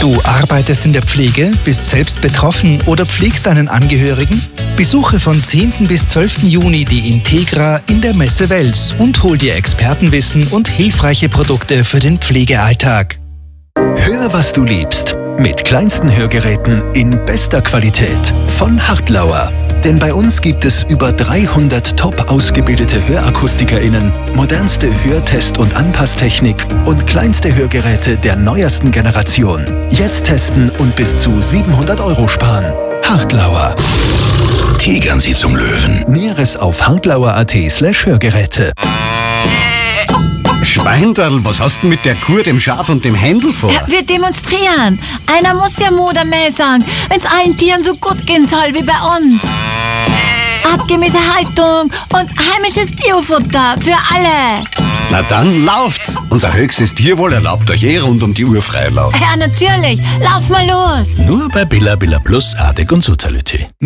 Du arbeitest in der Pflege, bist selbst betroffen oder pflegst einen Angehörigen? Besuche von 10. bis 12. Juni die Integra in der Messe Wels und hol dir Expertenwissen und hilfreiche Produkte für den Pflegealltag. Hör, was du liebst. Mit kleinsten Hörgeräten in bester Qualität von Hartlauer. Denn bei uns gibt es über 300 top ausgebildete HörakustikerInnen, modernste Hörtest- und Anpasstechnik und kleinste Hörgeräte der neuesten Generation. Jetzt testen und bis zu 700 € sparen. Hartlauer. Tigern Sie zum Löwen. Näheres auf hartlauer.at/Hörgeräte. Schweinderl, was hast du mit der Kuh, dem Schaf und dem Händel vor? Ja, wir demonstrieren. Einer muss ja Mutter mehr sagen, wenn es allen Tieren so gut gehen soll wie bei uns. Artgemäße Haltung und heimisches Biofutter für alle. Na dann lauft's. Unser höchstes Tierwohl erlaubt euch rund um die Uhr Freilauf. Ja, natürlich. Lauf mal los. Nur bei Billa Billa Plus, Artig und Soziality.